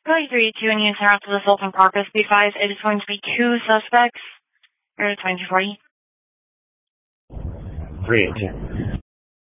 Going 382 and you interrupt the Sultan Park. Be advised, it is going to be 2 suspects. You're 2240. 382.